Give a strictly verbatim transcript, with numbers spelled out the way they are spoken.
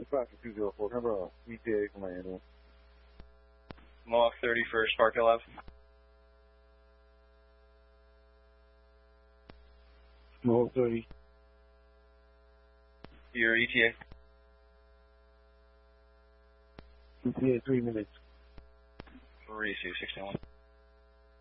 Traffic two zero four, remember uh, E T A for my ambulance. Mohawk thirty-first, Park Hill Ave. Mohawk thirty. Your E T A. E T A three minutes. three two sixty-one.